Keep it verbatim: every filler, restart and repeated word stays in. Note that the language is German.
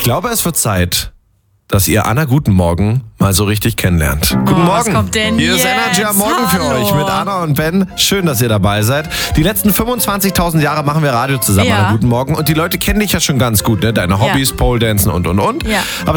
glaube, es wird Zeit, dass ihr Anna Guten Morgen mal so richtig kennenlernt. Guten Oh, Morgen. was kommt denn Hier ist jetzt? Energy am Morgen für Hallo. euch mit Anna und Ben. Schön, dass ihr dabei seid. Die letzten fünfundzwanzigtausend Jahre machen wir Radio zusammen. Ja. Anna, guten Morgen. Und die Leute kennen dich ja schon ganz gut, ne? Deine Hobbys, Ja. Pole Dancen und, und, und. Ja. Aber